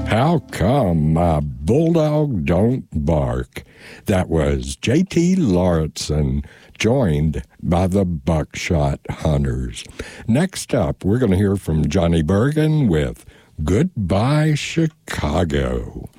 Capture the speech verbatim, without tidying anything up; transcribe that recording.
How come my bulldog don't bark? That was J T Lauritsen, joined by the Buckshot Hunters. Next up, we're going to hear from Johnny Bergen with Goodbye Chicago.